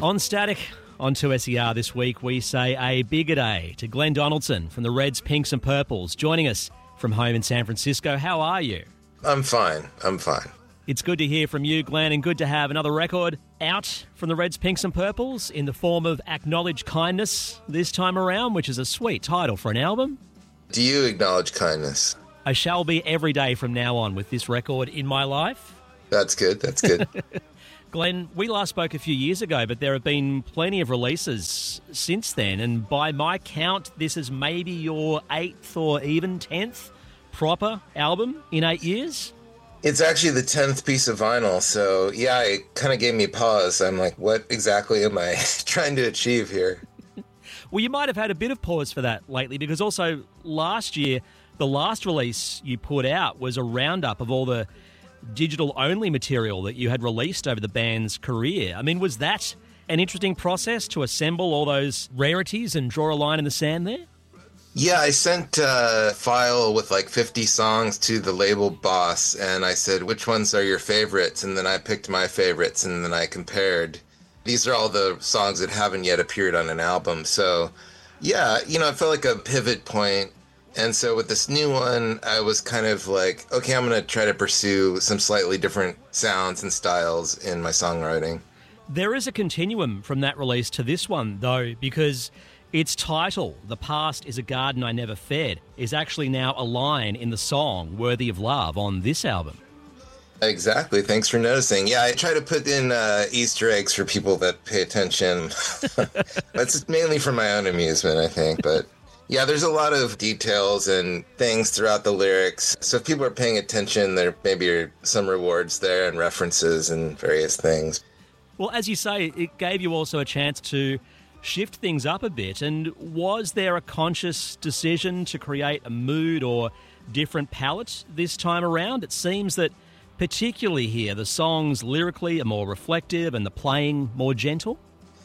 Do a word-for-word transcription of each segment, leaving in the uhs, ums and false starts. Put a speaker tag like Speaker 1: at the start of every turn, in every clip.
Speaker 1: On Static, on two S E R this week, we say a bigger day to Glenn Donaldson from the Reds, Pinks and Purples, joining us from home in San Francisco. How are you?
Speaker 2: I'm fine. I'm fine.
Speaker 1: It's good to hear from you, Glenn, and good to have another record out from the Reds, Pinks and Purples in the form of Acknowledge Kindness this time around, which is a sweet title for an album.
Speaker 2: Do you acknowledge kindness?
Speaker 1: I shall be every day from now on with this record in my life.
Speaker 2: That's good. That's good.
Speaker 1: Glenn, we last spoke a few years ago, but there have been plenty of releases since then, and by my count, this is maybe your eighth or even tenth proper album in eight years?
Speaker 2: It's actually the tenth piece of vinyl, so yeah, it kind of gave me pause. I'm like, what exactly am I trying to achieve here?
Speaker 1: Well, you might have had a bit of pause for that lately, because also last year, the last release you put out was a roundup of all the digital-only material that you had released over the band's career. I mean, was that an interesting process to assemble all those rarities and draw a line in the sand there?
Speaker 2: Yeah, I sent a file with like fifty songs to the label boss, and I said, which ones are your favorites? And then I picked my favorites, and then I compared. These are all the songs that haven't yet appeared on an album. So, yeah, you know, it felt like a pivot point. And so with this new one, I was kind of like, okay, I'm going to try to pursue some slightly different sounds and styles in my songwriting.
Speaker 1: There is a continuum from that release to this one, though, because its title, The Past is a Garden I Never Fed, is actually now a line in the song Worthy of Love on this album.
Speaker 2: Exactly. Thanks for noticing. Yeah, I try to put in uh, Easter eggs for people that pay attention. That's mainly for my own amusement, I think, but... yeah, there's a lot of details and things throughout the lyrics. So if people are paying attention, there maybe are some rewards there and references and various things.
Speaker 1: Well, as you say, it gave you also a chance to shift things up a bit. And was there a conscious decision to create a mood or different palette this time around? It seems that particularly here, the songs lyrically are more reflective and the playing more gentle.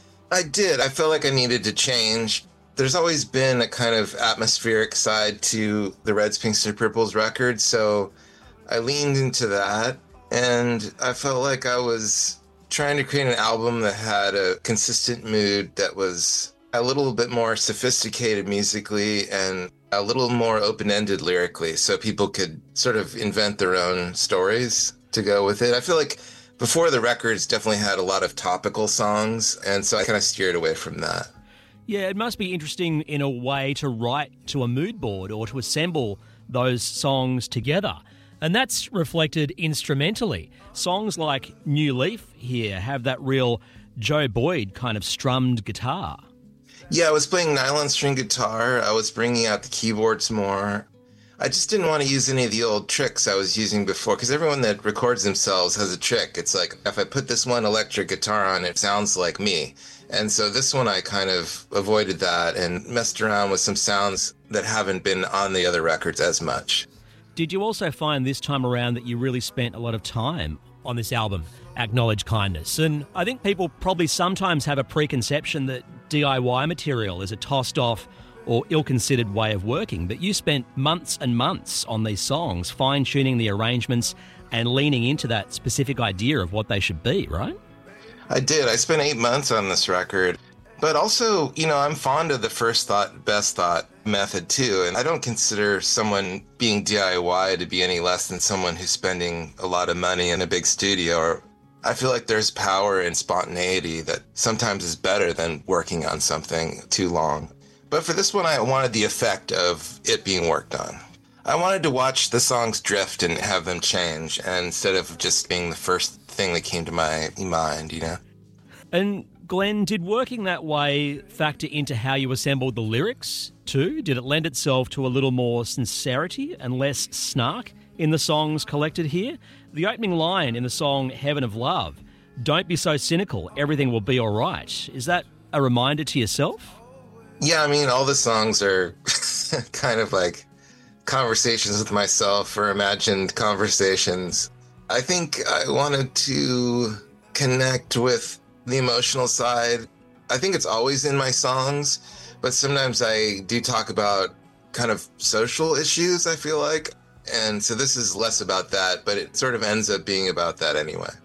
Speaker 2: I did. I felt like I needed to change. There's always been a kind of atmospheric side to the Reds, Pinks, and Purples record, so I leaned into that, and I felt like I was trying to create an album that had a consistent mood that was a little bit more sophisticated musically and a little more open-ended lyrically, so people could sort of invent their own stories to go with it. I feel like before the records definitely had a lot of topical songs, and so I kind of steered away from that.
Speaker 1: Yeah, it must be interesting in a way to write to a mood board or to assemble those songs together. And that's reflected instrumentally. Songs like New Leaf here have that real Joe Boyd kind of strummed guitar.
Speaker 2: Yeah, I was playing nylon string guitar. I was bringing out the keyboards more. I just didn't want to use any of the old tricks I was using before, because everyone that records themselves has a trick. It's like, if I put this one electric guitar on, it sounds like me. And so this one, I kind of avoided that and messed around with some sounds that haven't been on the other records as much.
Speaker 1: Did you also find this time around that you really spent a lot of time on this album, Acknowledge Kindness? And I think people probably sometimes have a preconception that D I Y material is a tossed off or ill-considered way of working, but you spent months and months on these songs, fine-tuning the arrangements and leaning into that specific idea of what they should be, right?
Speaker 2: I did. I spent eight months on this record. But also, you know, I'm fond of the first thought, best thought method too. And I don't consider someone being D I Y to be any less than someone who's spending a lot of money in a big studio. Or I feel like there's power in spontaneity that sometimes is better than working on something too long. But for this one, I wanted the effect of it being worked on. I wanted to watch the songs drift and have them change, and instead of just being the first thing that came to my mind, you know?
Speaker 1: And Glenn, did working that way factor into how you assembled the lyrics too? Did it lend itself to a little more sincerity and less snark in the songs collected here? The opening line in the song Heaven of Love, "Don't be so cynical, everything will be all right." Is that a reminder to yourself?
Speaker 2: Yeah, I mean, all the songs are kind of like conversations with myself or imagined conversations. I think I wanted to connect with the emotional side. I think it's always in my songs, but sometimes I do talk about kind of social issues, I feel like. And so this is less about that, but it sort of ends up being about that anyway.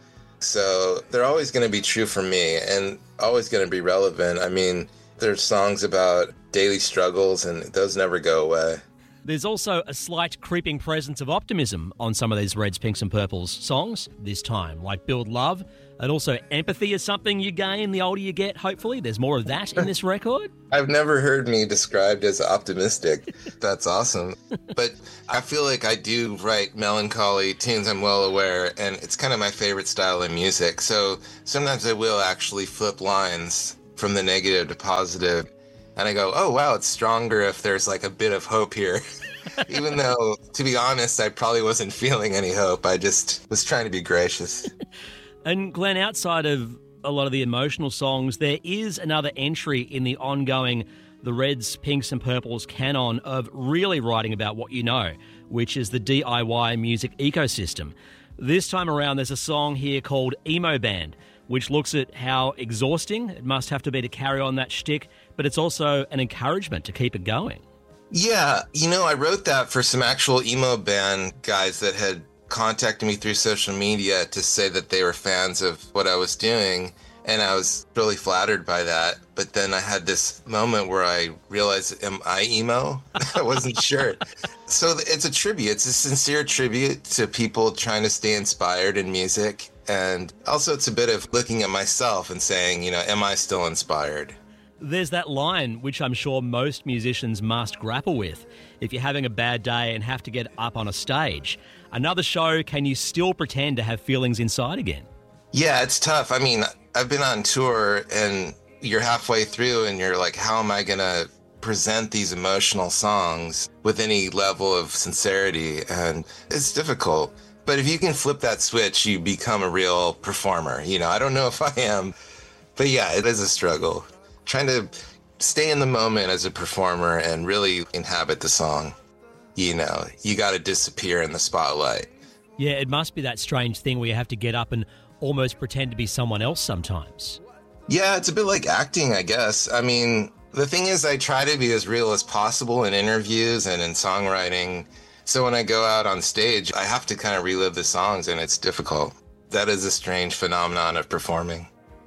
Speaker 2: So they're always going to be true for me and always going to be relevant. I mean, there's songs about daily struggles and those never go away.
Speaker 1: There's also a slight creeping presence of optimism on some of these Reds, Pinks and Purples songs this time, like Build Love, and also empathy is something you gain the older you get, hopefully. There's more of that in this record.
Speaker 2: I've never heard me described as optimistic. That's awesome. But I feel like I do write melancholy tunes, I'm well aware, and it's kind of my favorite style of music. So sometimes I will actually flip lines from the negative to positive. And I go, oh, wow, it's stronger if there's like a bit of hope here. Even though, to be honest, I probably wasn't feeling any hope. I just was trying to be gracious.
Speaker 1: And Glenn, outside of a lot of the emotional songs, there is another entry in the ongoing The Reds, Pinks and Purples canon of really writing about what you know, which is the D I Y music ecosystem. This time around, there's a song here called Emo Band, which looks at how exhausting it must have to be to carry on that shtick, but it's also an encouragement to keep it going.
Speaker 2: Yeah, you know, I wrote that for some actual emo band guys that had contacted me through social media to say that they were fans of what I was doing, and I was really flattered by that. But then I had this moment where I realized, am I emo? I wasn't sure. So it's a tribute. It's a sincere tribute to people trying to stay inspired in music. And also it's a bit of looking at myself and saying, you know, am I still inspired?
Speaker 1: There's that line, which I'm sure most musicians must grapple with. If you're having a bad day and have to get up on a stage, another show, can you still pretend to have feelings inside again?
Speaker 2: Yeah, it's tough. I mean, I've been on tour and you're halfway through and you're like, how am I going to present these emotional songs with any level of sincerity? And it's difficult. But if you can flip that switch, you become a real performer. You know, I don't know if I am, but yeah, it is a struggle. Trying to stay in the moment as a performer and really inhabit the song. You know, you got to disappear in the spotlight.
Speaker 1: Yeah, it must be that strange thing where you have to get up and almost pretend to be someone else sometimes.
Speaker 2: Yeah, it's a bit like acting, I guess. I mean, the thing is, I try to be as real as possible in interviews and in songwriting. So when I go out on stage, I have to kind of relive the songs, and it's difficult. That is a strange phenomenon of performing.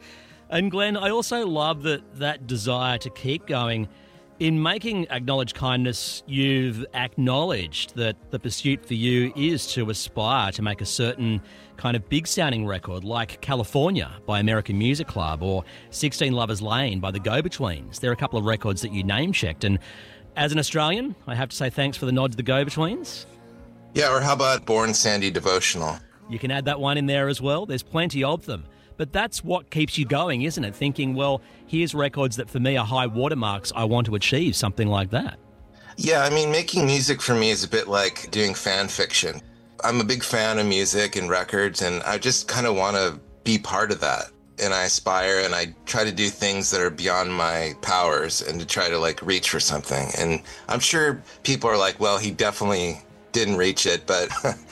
Speaker 1: And Glenn, I also love that that desire to keep going. In making Acknowledge Kindness, you've acknowledged that the pursuit for you is to aspire to make a certain kind of big-sounding record like California by American Music Club or sixteen Lovers Lane by the Go-Betweens. There are a couple of records that you name-checked. And as an Australian, I have to say thanks for the nod to the Go-Betweens.
Speaker 2: Yeah, or how about Born Sandy Devotional?
Speaker 1: You can add that one in there as well. There's plenty of them. But that's what keeps you going, isn't it? Thinking, well, here's records that for me are high watermarks. I want to achieve something like that.
Speaker 2: Yeah, I mean, making music for me is a bit like doing fan fiction. I'm a big fan of music and records, and I just kind of want to be part of that. And I aspire and I try to do things that are beyond my powers and to try to like reach for something. And I'm sure people are like, well, he definitely didn't reach it. But,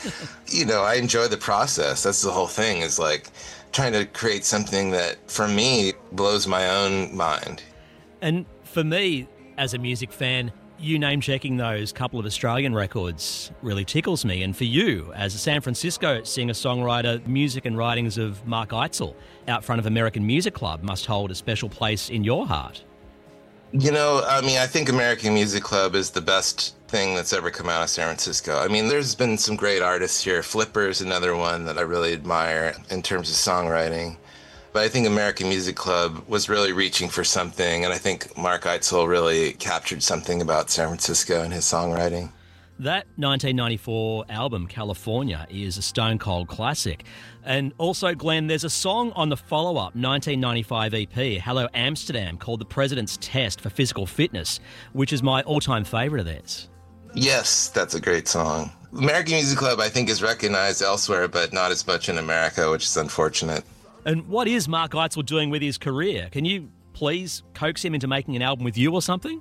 Speaker 2: you know, I enjoy the process. That's the whole thing, is like trying to create something that for me blows my own mind. And
Speaker 1: for me, as a music fan, you name-checking those couple of Australian records really tickles me. And for you, as a San Francisco singer-songwriter, music and writings of Mark Eitzel out front of American Music Club must hold a special place in your heart.
Speaker 2: You know, I mean, I think American Music Club is the best thing that's ever come out of San Francisco. I mean, there's been some great artists here. Flipper's another one that I really admire in terms of songwriting. But I think American Music Club was really reaching for something, and I think Mark Eitzel really captured something about San Francisco in his songwriting.
Speaker 1: That nineteen ninety-four album, California, is a stone cold classic. And also, Glenn, there's a song on the follow-up nineteen ninety-five E P, Hello Amsterdam, called The President's Test for Physical Fitness, which is my all-time favourite of theirs.
Speaker 2: Yes, that's a great song. American Music Club, I think, is recognized elsewhere, but not as much in America, which is unfortunate.
Speaker 1: And what is Mark Eitzel doing with his career? Can you please coax him into making an album with you or something?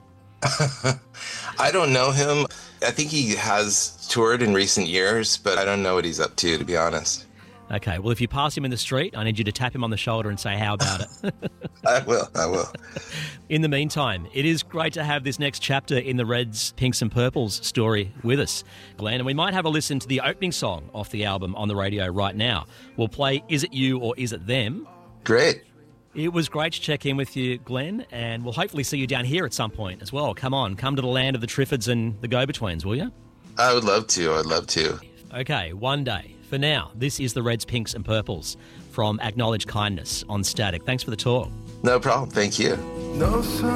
Speaker 2: I don't know him. I think he has toured in recent years, but I don't know what he's up to, to be honest.
Speaker 1: Okay, well, if you pass him in the street, I need you to tap him on the shoulder and say, how about it?
Speaker 2: I will, I will.
Speaker 1: In the meantime, it is great to have this next chapter in the Reds, Pinks and Purples story with us, Glenn, and we might have a listen to the opening song off the album on the radio right now. We'll play Is It You or Is It Them?
Speaker 2: Great.
Speaker 1: It was great to check in with you, Glenn, and we'll hopefully see you down here at some point as well. Come on, come to the land of the Triffids and the Go-Betweens, will you?
Speaker 2: I would love to, I'd love to.
Speaker 1: Okay, one day. For now, this is the Reds, Pinks and Purples from Acknowledge Kindness on Static. Thanks for the talk.
Speaker 2: No problem, thank you.
Speaker 3: No